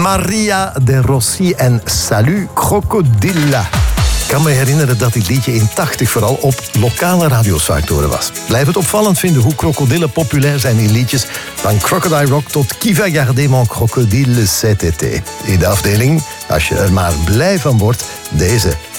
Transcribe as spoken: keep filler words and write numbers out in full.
Maria de Rossi en Salut Crocodilla. Ik kan me herinneren dat dit liedje in tachtig vooral op lokale radio's vaak te horen was. Blijf het opvallend vinden hoe krokodillen populair zijn in liedjes. Van Crocodile Rock tot Qui va garder mon crocodile cet été. In de afdeling, als je er maar blij van wordt, deze